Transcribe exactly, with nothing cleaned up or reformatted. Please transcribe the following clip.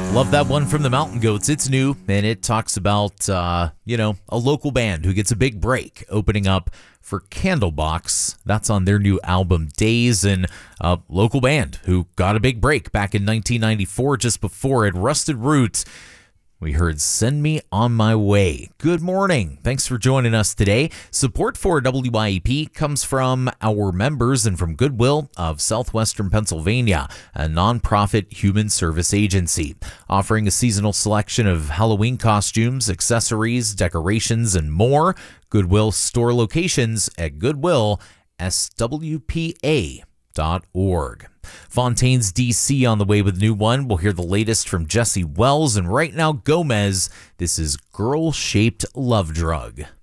Love that one from the Mountain Goats. It's new, and it talks about, uh, you know, a local band who gets a big break opening up for Candlebox. That's on their new album, Days, and a local band who got a big break back in nineteen ninety-four, just before it. Rusted Roots. We heard Send Me On My Way. Good morning. Thanks for joining us today. Support for W I E P comes from our members and from Goodwill of Southwestern Pennsylvania, a nonprofit human service agency, offering a seasonal selection of Halloween costumes, accessories, decorations, and more. Goodwill store locations at goodwill s w p a dot org. Fontaine's D C on the way with a new one. We'll hear the latest from Jesse Wells, and right now Gomez. This is Girl Shaped Love Drug.